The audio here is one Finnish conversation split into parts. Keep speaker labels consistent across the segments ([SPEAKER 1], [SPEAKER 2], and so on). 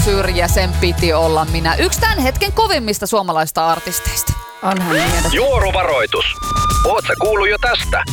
[SPEAKER 1] syrjä, sen piti olla minä. Yksi tämän hetken kovimmista suomalaisista artisteista.
[SPEAKER 2] Onhan niin.
[SPEAKER 3] Juoruvaroitus. Oot sä kuullut jo tästä?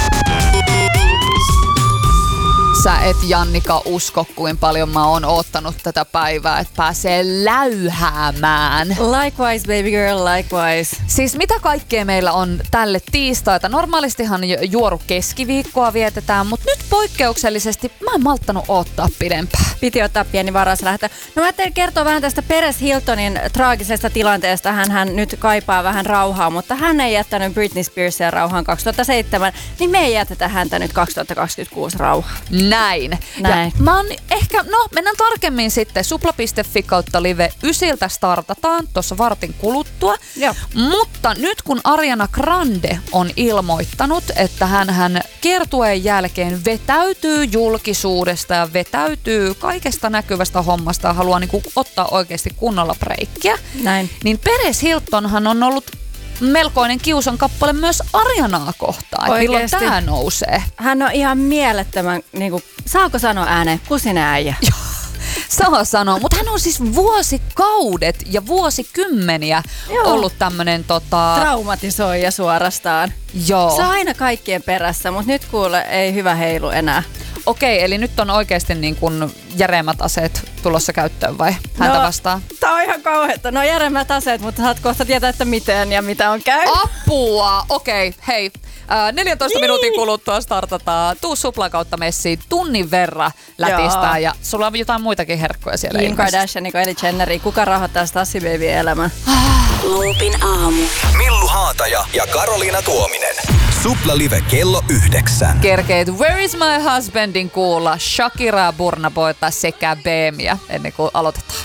[SPEAKER 1] Sä et, Jannika, usko, kuin paljon mä oon oottanut tätä päivää, että pääsee läyhäämään.
[SPEAKER 2] Likewise, baby girl, likewise.
[SPEAKER 1] Siis mitä kaikkea meillä on tälle tiistaita? Normaalistihan juoru keskiviikkoa vietetään, mutta nyt poikkeuksellisesti mä en malttanut odottaa pidempään.
[SPEAKER 2] Piti ottaa pieni varauslähtö. No mä ajattelin kertoa vähän tästä Perez Hiltonin traagisesta tilanteesta. Hän nyt kaipaa vähän rauhaa, mutta hän ei jättänyt Britney Spearsia rauhaan 2007, niin me ei jätetä häntä nyt 2026 rauhaan.
[SPEAKER 1] Näin. Ja mä oon ehkä, mennään tarkemmin sitten. Supla.fi kautta live 9 startataan tuossa vartin kuluttua.
[SPEAKER 2] Joo.
[SPEAKER 1] Mutta nyt kun Ariana Grande on ilmoittanut, että hän kiertueen jälkeen vetäytyy julkisuudesta ja vetäytyy kaikesta näkyvästä hommasta ja haluaa niinku ottaa oikeasti kunnolla breikkiä.
[SPEAKER 2] Näin.
[SPEAKER 1] Niin Perez Hiltonhan on ollut melkoinen kiusan kappale myös Arianaa kohtaan. Että milloin tää nousee?
[SPEAKER 2] Hän on ihan mielettömän, saako sanoa ääneen, kusinen äijä.
[SPEAKER 1] Saa sanoa, mutta hän on siis vuosikaudet ja vuosikymmeniä ollut tämmönen
[SPEAKER 2] traumatisoija suorastaan.
[SPEAKER 1] Joo.
[SPEAKER 2] Se on aina kaikkien perässä, mutta nyt kuule ei hyvä heilu enää.
[SPEAKER 1] Okei, eli nyt on oikeasti niin kuin järeämmät aseet tulossa käyttöön vai häntä vastaan?
[SPEAKER 2] Tää on ihan kauheeta. No järeämmät aseet, mutta saat kohta tietää, että miten ja mitä on käynyt.
[SPEAKER 1] Apua! Okei, hei. 14 minuutin kuluttua startataan. Tuu Suplan kautta messiin tunnin verran lätistää ja sulla on jotain muitakin herkkoja siellä.
[SPEAKER 2] Kim Kardashian, Kylie Jenneri. Kuka rahoittaa Stassi Baby elämän?
[SPEAKER 4] Loopin aamu.
[SPEAKER 3] Millu Haataja ja Karoliina Tuominen. Supla Live kello 9.
[SPEAKER 1] Kerkeet Where is my husbandin kuulla Shakiraa, Burna Boyta sekä Beemiä ennen kuin aloitetaan.